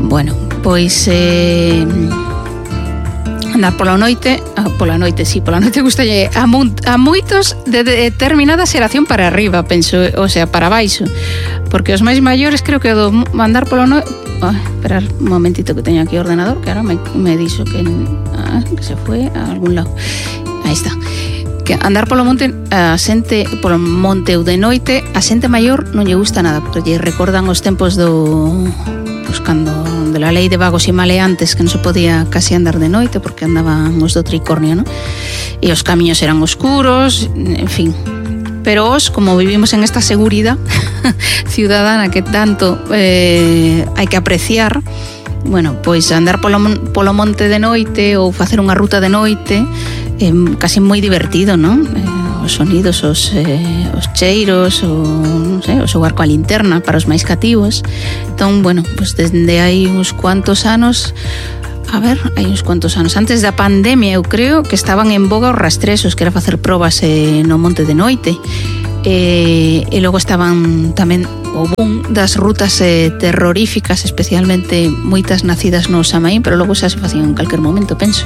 bueno, pois andar pola noite gustalle a moitos de determinada xeración para arriba, penso, o sea, para baixo, porque os máis maiores creo que do andar pola noite, esperar un momentito que teño aquí o ordenador, que ahora me dixo que se foi a algún lado. Aí está. Que andar polo monte polo monte ou de noite, a xente maior non lle gusta nada, porque lle recordan os tempos cando de la lei de vagos e maleantes, que non se podía casi andar de noite porque andaban os do tricornio, ¿no? E os camiños eran oscuros, en fin. Pero como vivimos en esta seguridad ciudadana que tanto hai que apreciar, bueno, pois andar polo monte de noite ou facer unha ruta de noite casi moi divertido, non? Os sonidos, os cheiros, non sei, o xogar coa linterna para os máis cativos. Entón, bueno, pues desde hai uns cuantos anos, antes da pandemia, eu creo que estaban en boga os rastresos, que era facer probas no monte de noite. E logo estaban tamén o boom das rutas terroríficas, especialmente moitas nacidas no Samaín, pero logo xa se facían en calquer momento, penso.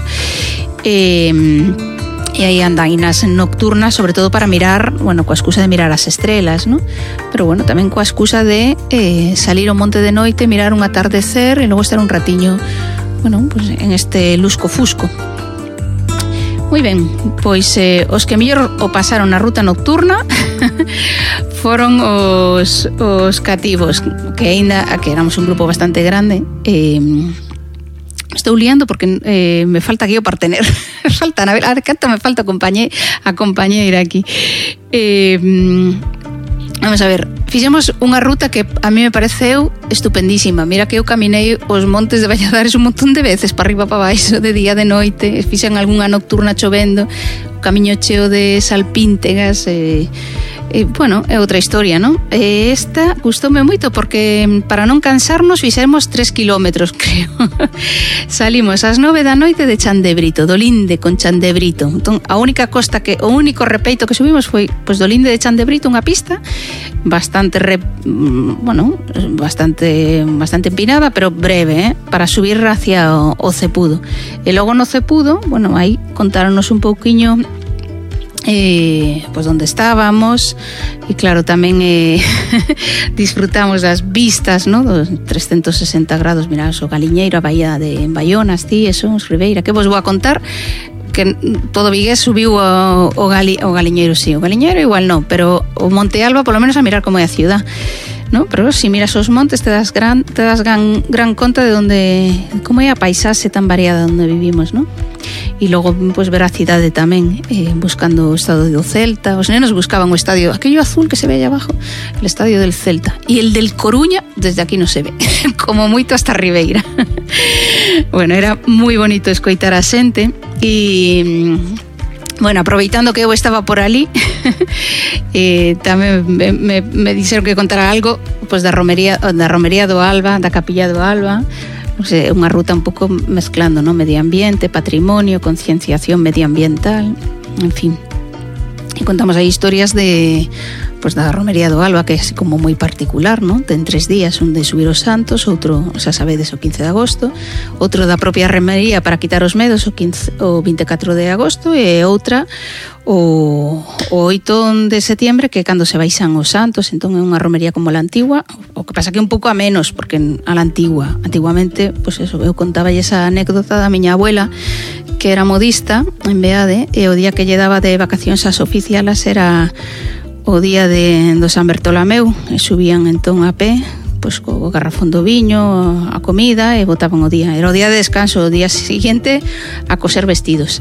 E aí andainas nocturnas, sobre todo para mirar, bueno, coa excusa de mirar as estrelas, ¿no? Pero bueno, tamén coa excusa de salir ao monte de noite, mirar un atardecer e logo estar un ratiño, bueno, pues en este lusco-fusco. Moi ben, pois os que mellor o pasaron na ruta nocturna foron os cativos, que aínda que éramos un grupo bastante grande. Estou liando porque me falta aquí o partener. Faltan, a ver canto me falta a compañeira aquí. Vamos a ver, fixemos unha ruta que a mí me pareceu estupendísima. Mira que eu caminei os montes de Valladares un montón de veces, para arriba, para baixo, de día, de noite. Fixen algunha nocturna chovendo, o camiño cheo de salpíntegas, bueno, é outra historia, non? Esta gustoume moito porque para non cansarnos fixemos 3 kilómetros, creo. Salimos ás 9 da noite de Chandebrito, do Linde con Chandebrito. Entón, o único repeito que subimos foi pois do Linde de Chandebrito, unha pista bastante empinada, pero breve, para subir hacia o Cepudo. E logo no Cepudo, bueno, aí contáronos un pouquiño pues donde estábamos, e claro, tamén disfrutamos das vistas, ¿no? Dos 360 grados, mirad, o Galiñeiro, a Bahía de Baionas, os Ribeira, que vos vou a contar que todo Vigués subiu o Galiñeiro, sí, o Galiñeiro igual non, pero o Monte Alba polo menos a mirar como é a ciudad, ¿no? Pero si miras os montes te das gran conta de como é a paisaxe tan variada onde vivimos, ¿no? E logo pues ver a cidade tamén, buscando o estadio do Celta. Os nenos buscaban o estadio, aquello azul que se ve aí abajo, el estadio del Celta, e el del Coruña desde aquí non se ve, como moito hasta Ribeira. Bueno, era moi bonito escoitar a xente. E bueno, aproveitando que eu estaba por ali, tamén me dixeron que contara algo pues da romería do Alba, da Capilla do Alba. Unha ruta un pouco mezclando, ¿no? Medio ambiente, patrimonio, concienciación medioambiental, en fin. E contamos aí historias da romería do Alba, que é así como moi particular, ¿no? Ten 3 días, un de subir os santos, outro, xa sabedes, o 15 de agosto, outro da propia romería para quitar os medos o 24 de agosto, e outra o 8 de setiembre, que é cando se baixan os santos. Entón é unha romería como a antigua, o que pasa que un pouco a menos, porque a la antiguamente, pues eso, eu contaba esa anécdota da miña abuela, que era modista en Beade, e o día que lle daba de vacacións ás oficialas era o día do San Bertolameu, e subían entón a pé, pois co garrafón do viño, a comida, e botaban o día. Era o día de descanso, o día seguinte a coser vestidos.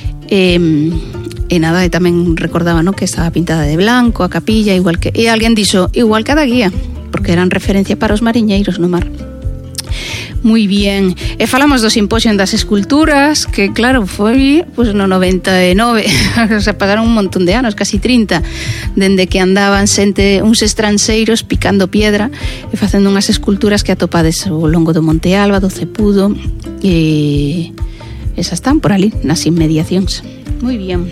E nada, e tamén recordaba, ¿no?, que estaba pintada de blanco a capilla, igual que, e alguén dixo, igual que a da guía, porque eran referencia para os mariñeiros no mar. Moi bien. E falamos do simposio das esculturas, que claro, foi pues, no 99, o sea, pasaron un montón de anos, casi 30, dende que andaban uns estranxeiros picando piedra e facendo unhas esculturas que atopades ao longo do Monte Alba, do Cepudo, e esas están por ali, nas inmediacións. Moi bien.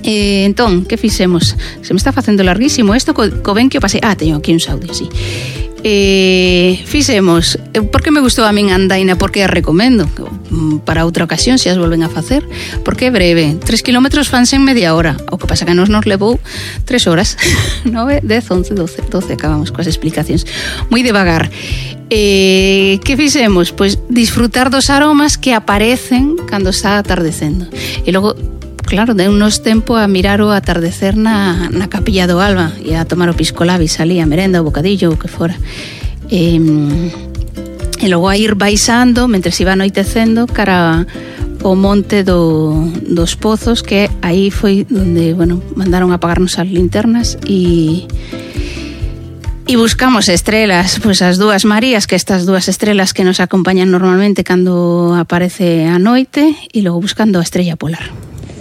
Entón, que fixemos? Se me está facendo larguísimo isto, co ben que o pasei. Teño aquí un audio, sí. Fixemos, por que me gustou a min a andaina, porque a recomendo para outra ocasión se as volven a facer, porque é breve, 3 kilómetros fanse en media hora, o que pasa que nos levou 3 horas 9, 10, 11, 12 acabamos coas explicacións moi devagar. Que fixemos? Pois disfrutar dos aromas que aparecen cando está atardecendo, e logo claro, deu-nos tempo a mirar o atardecer na Capilla do Alba e a tomar o pisco labis ali, a merenda, o bocadillo, o que fora. E logo a ir baixando, mentres iba anoitecendo, cara o monte dos Pozos, que aí foi onde, bueno, mandaron apagarnos as linternas e buscamos estrelas, pois as dúas Marías, que estas dúas estrelas que nos acompañan normalmente cando aparece a noite, e logo buscando a estrella polar.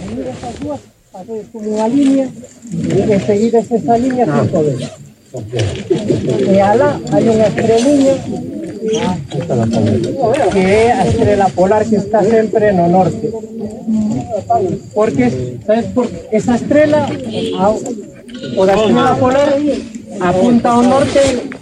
Como unha línea e seguides esa línea sin poder. E alá hai unha estreliña que é a estrela polar que está sempre no norte. Porque, sabes, esa estrela o da estrela polar apunta ao norte